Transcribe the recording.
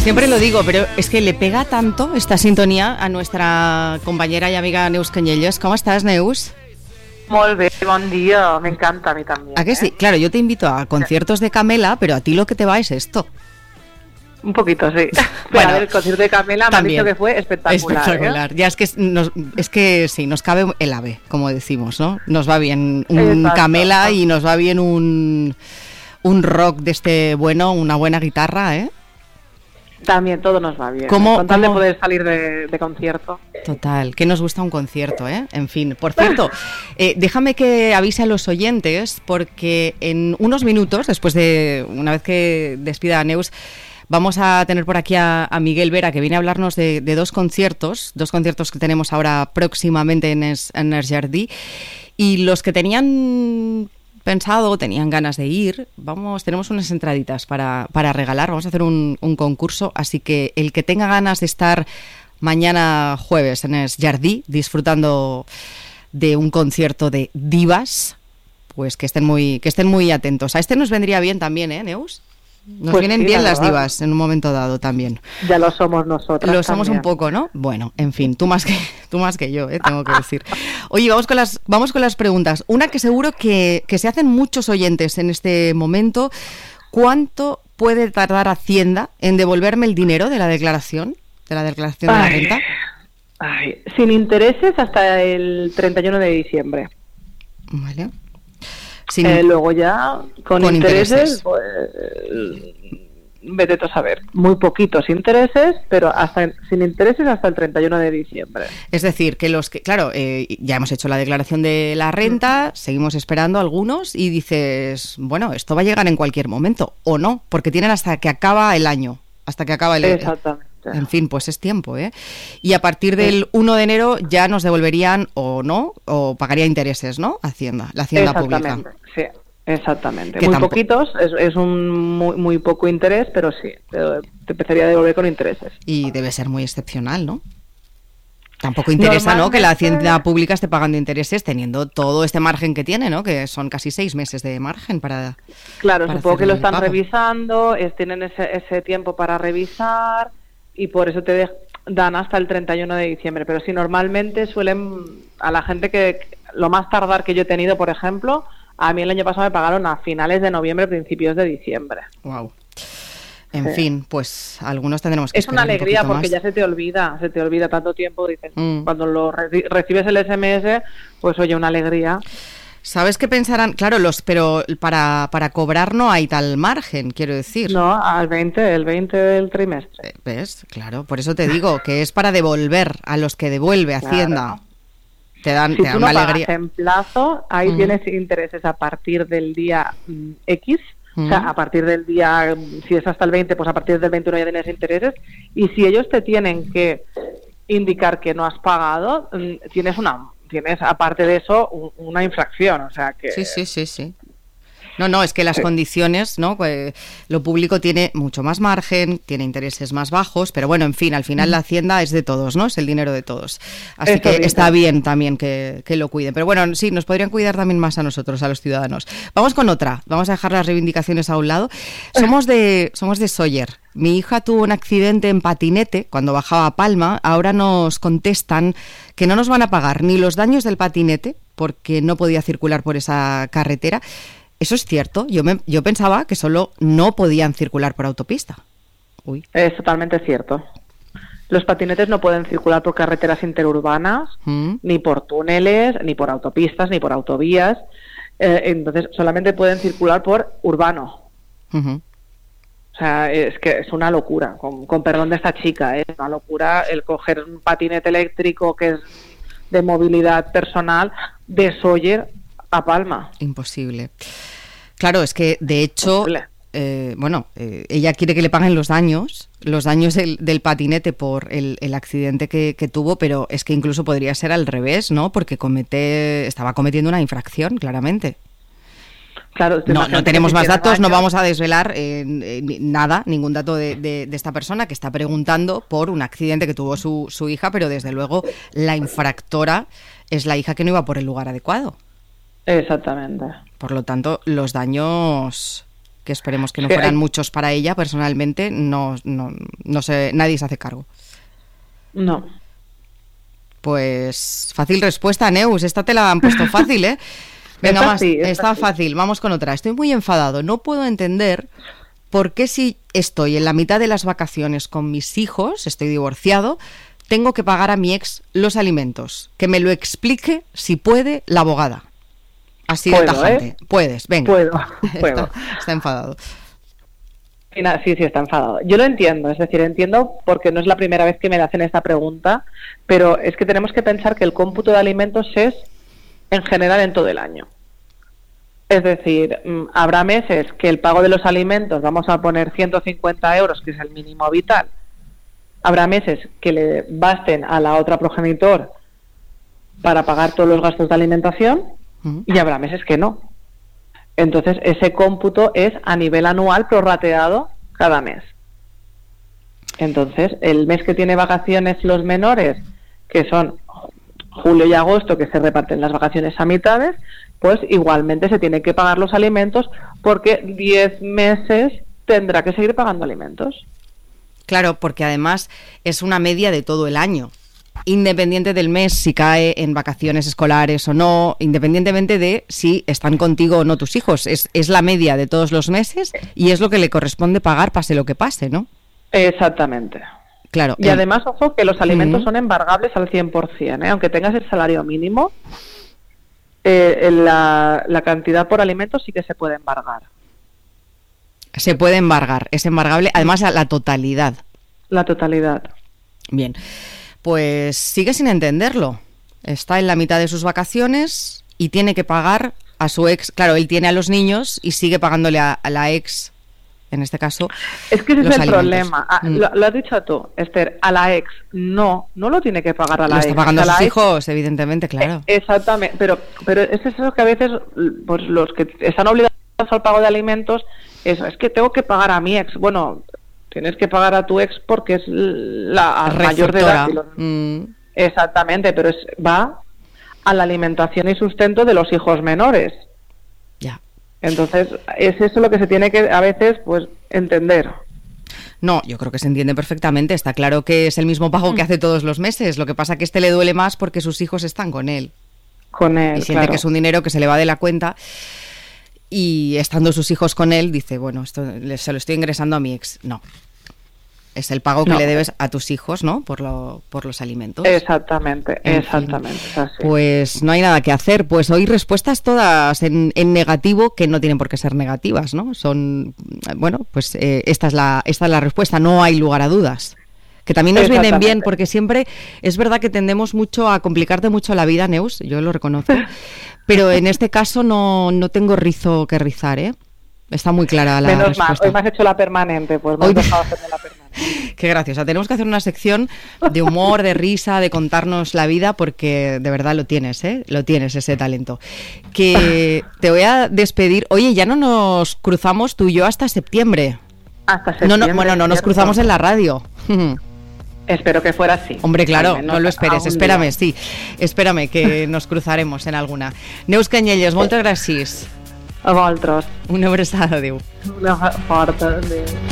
Siempre lo digo, pero es que le pega tanto esta sintonía a nuestra compañera y amiga Neus Canyelles. ¿Cómo estás, Neus? Molt bé, bon dia. Me encanta a mí también. ¿A que sí? Claro, yo te invito a conciertos de Camela, pero a ti lo que te va es esto. Un poquito, sí. Bueno, a ver, el concierto de Camela me han dicho que fue espectacular. Espectacular. Ya es que sí, nos cabe el ave, como decimos, ¿no? Nos va bien un Exacto. Camela y nos va bien un rock de este bueno, una buena guitarra, ¿eh? También todo nos va bien. ¿Cómo- Con tal de cómo- poder salir de concierto. Total, que nos gusta un concierto, ¿eh? En fin, por cierto, déjame que avise a los oyentes, porque en unos minutos, después de, una vez que despida a Neus, vamos a tener por aquí a Miguel Vera, que viene a hablarnos de dos conciertos que tenemos ahora próximamente en Es Jardí, y los que tenían pensado, tenían ganas de ir, tenemos unas entraditas para regalar, vamos a hacer un concurso, así que el que tenga ganas de estar mañana jueves en Es Jardí disfrutando de un concierto de divas, pues que estén muy atentos. A este nos vendría bien también, ¿eh, Neus? Nos Pues vienen sí, bien la las verdad. divas en un momento dado también. Ya lo somos nosotros. Lo somos un poco, ¿no? Bueno, en fin, tú más que yo, tengo que decir. Oye, vamos con las preguntas. Una que seguro que se hacen muchos oyentes en este momento. ¿Cuánto puede tardar Hacienda en devolverme el dinero de la declaración de la renta? Sin intereses hasta el 31 de diciembre. Vale. Luego ya, con intereses, pues, vete tú a saber. Muy poquitos intereses, pero sin intereses hasta el 31 de diciembre. Es decir, que claro, ya hemos hecho la declaración de la renta, seguimos esperando algunos y dices, bueno, esto va a llegar en cualquier momento, o no, porque tienen hasta que acaba el año, Exactamente. En fin, pues es tiempo, ¿eh? Y a partir del 1 de enero ya nos devolverían o no, o pagaría intereses, ¿no? La Hacienda Pública. Sí, exactamente. Que Muy tampoco... poquitos, es un muy poco interés, pero sí, te empezaría a devolver con intereses. Y debe ser muy excepcional, ¿no? Tampoco interesa, ¿no?, que la Hacienda Pública esté pagando intereses teniendo todo este margen que tiene, ¿no? Que son casi 6 meses de margen para... Claro, para supongo hacer que lo el están pago. revisando, tienen ese tiempo para revisar y por eso te dan hasta el 31 de diciembre. Pero sí, normalmente suelen, a la gente que lo más tardar que yo he tenido, por ejemplo, a mí el año pasado me pagaron a finales de noviembre, principios de diciembre. Wow. En fin, pues algunos tendremos que Es una esperar alegría un poquito porque más. ya se te olvida tanto tiempo, dices, cuando lo recibes el SMS, pues oye, una alegría. ¿Sabes qué pensarán? Claro, pero para cobrar no hay tal margen, quiero decir. No, el 20 del trimestre. ¿Ves? Claro, por eso te digo que es para devolver a los que devuelve Hacienda. Claro. Te dan tú una no alegría. pagas en plazo, ahí tienes intereses a partir del día X, o sea, a partir del día, si es hasta el 20, pues a partir del 21 ya tienes intereses, y si ellos te tienen que indicar que no has pagado, tienes aparte de eso una infracción, o sea que... Sí. No, es que las condiciones, ¿no? Pues, lo público tiene mucho más margen, tiene intereses más bajos, pero bueno, en fin, al final la Hacienda es de todos, ¿no? Es el dinero de todos. Así Eso que dice. está bien también que lo cuiden. Pero bueno, sí, nos podrían cuidar también más a nosotros, a los ciudadanos. Vamos con otra, vamos a dejar las reivindicaciones a un lado. Somos de Sóller. Mi hija tuvo un accidente en patinete cuando bajaba a Palma. Ahora nos contestan que no nos van a pagar ni los daños del patinete porque no podía circular por esa carretera. ¿Eso es cierto? Yo pensaba que solo no podían circular por autopista. Uy. Es totalmente cierto. Los patinetes no pueden circular por carreteras interurbanas, ni por túneles, ni por autopistas, ni por autovías. Entonces, solamente pueden circular por urbano. Uh-huh. O sea, es que es una locura, con perdón de esta chica, es una locura el coger un patinete eléctrico que es de movilidad personal de Sóller a Palma. Imposible. Claro, es que de hecho, ella quiere que le paguen los daños del patinete por el accidente que tuvo, pero es que incluso podría ser al revés, ¿no? Porque estaba cometiendo una infracción, claramente. Claro, no tenemos más datos, no vamos a desvelar nada, ningún dato de esta persona que está preguntando por un accidente que tuvo su hija, pero desde luego la infractora es la hija que no iba por el lugar adecuado. Exactamente. Por lo tanto, los daños que esperemos que no fueran muchos para ella personalmente, no sé, nadie se hace cargo. No. Pues fácil respuesta, Neus, esta te la han puesto fácil, ¿eh? Venga, más, está fácil, vamos con otra. Estoy muy enfadado, no puedo entender por qué si estoy en la mitad de las vacaciones con mis hijos, estoy divorciado, tengo que pagar a mi ex los alimentos. Que me lo explique, si puede, la abogada. Así de tajante. Puedes, venga. Puedo. Está enfadado. Sí, está enfadado. Yo lo entiendo, es decir, entiendo porque no es la primera vez que me hacen esta pregunta, pero es que tenemos que pensar que el cómputo de alimentos es en general en todo el año. Es decir, habrá meses que el pago de los alimentos, vamos a poner 150 euros, que es el mínimo vital. Habrá meses que le basten a la otra progenitor para pagar todos los gastos de alimentación y habrá meses que no. Entonces, ese cómputo es a nivel anual prorrateado cada mes. Entonces, el mes que tiene vacaciones los menores, que son julio y agosto, que se reparten las vacaciones a mitades, pues igualmente se tienen que pagar los alimentos porque 10 meses tendrá que seguir pagando alimentos. Claro, porque además es una media de todo el año. Independiente del mes, si cae en vacaciones escolares o no, independientemente de si están contigo o no tus hijos, es la media de todos los meses y es lo que le corresponde pagar pase lo que pase, ¿no? Exactamente. Claro. Y además, ojo, que los alimentos son embargables al 100%, ¿eh? Aunque tengas el salario mínimo, la cantidad por alimentos sí que se puede embargar. Se puede embargar, es embargable, además a la totalidad. La totalidad. Bien. Pues sigue sin entenderlo. Está en la mitad de sus vacaciones y tiene que pagar a su ex. Claro, él tiene a los niños y sigue pagándole a la ex, en este caso. Es que ese es el alimentos. Problema. Lo has dicho tú, Esther. A la ex no lo tiene que pagar a la ex. Lo está pagando a sus hijos, evidentemente, claro. Exactamente. Pero es eso que a veces pues los que están obligados al pago de alimentos, es que tengo que pagar a mi ex. Bueno, tienes que pagar a tu ex porque es la mayor de edad. Exactamente, pero va a la alimentación y sustento de los hijos menores. Ya. Entonces, es eso lo que se tiene que a veces pues entender. No, yo creo que se entiende perfectamente. Está claro que es el mismo pago que hace todos los meses. Lo que pasa que le duele más porque sus hijos están con él. Y siente que es un dinero que se le va de la cuenta. Y estando sus hijos con él, dice, bueno, esto se lo estoy ingresando a mi ex. No. Es el pago que le debes a tus hijos, ¿no? Por los alimentos. Exactamente. Es así. Pues no hay nada que hacer. Pues hoy respuestas todas en negativo, que no tienen por qué ser negativas, ¿no? Son, bueno, pues esta es la respuesta. No hay lugar a dudas. Que también nos vienen bien, porque siempre es verdad que tendemos mucho a complicarte mucho la vida, Neus, yo lo reconozco, pero en este caso no tengo rizo que rizar, ¿eh? Está muy clara la respuesta. Menos mal, hoy me has hecho la permanente, pues me has dejado hacerme la permanente. Qué graciosa, tenemos que hacer una sección de humor, de risa, de contarnos la vida, porque de verdad lo tienes, ¿eh? Lo tienes, ese talento. Que te voy a despedir. Oye, ya no nos cruzamos tú y yo hasta septiembre. Hasta septiembre. No nos cruzamos en la radio. Espero que fuera así. Hombre, claro, no lo esperes, espérame, sí. Espérame, que nos cruzaremos en alguna. Neus Canyelles, moltes gràcies. A vosaltres. Una abraçada, adéu. Una forta, adéu.